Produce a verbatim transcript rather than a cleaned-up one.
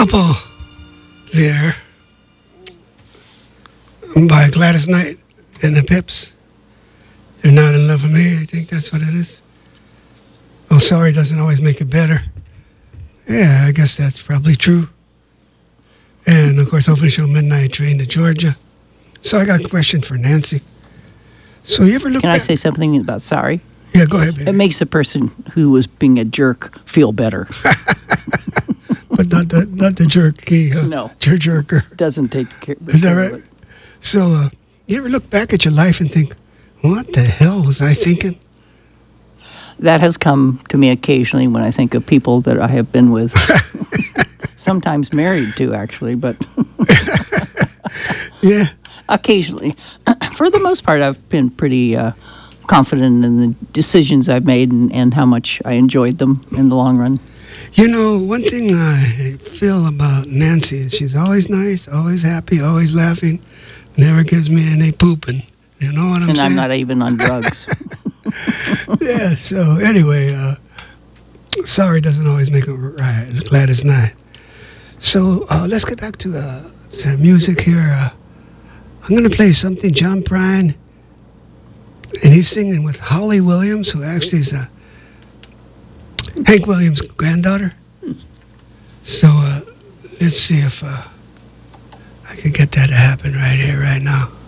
couple there by Gladys Knight and the Pips. You're not in love with me. I think that's what it is. Oh, sorry doesn't always make it better. Yeah, I guess that's probably true. And, of course, Open Show Midnight Train to Georgia. So I got a question for Nancy. So you ever look Can back? I say something about sorry? Yeah, go ahead, baby. It makes the person who was being a jerk feel better. But not the, not the jerky. Uh, No. Jer- jerker. Doesn't take care. Is that care of right? it. So uh, you ever look back at your life and think, what the hell was I thinking? That has come to me occasionally when I think of people that I have been with. Sometimes married to, actually, but Yeah. occasionally. For the most part, I've been pretty uh, confident in the decisions I've made and, and how much I enjoyed them in the long run. You know, one thing I feel about Nancy is she's always nice, always happy, always laughing, never gives me any pooping. You know what I'm and saying? I'm not even on drugs. Yeah, so anyway, uh, sorry doesn't always make it right. Glad it's not. So uh, let's get back to uh, some music here. Uh, I'm going to play something John Prine, and he's singing with Holly Williams, who actually is uh, Hank Williams' granddaughter. So uh, let's see if uh, I can get that to happen right here, right now.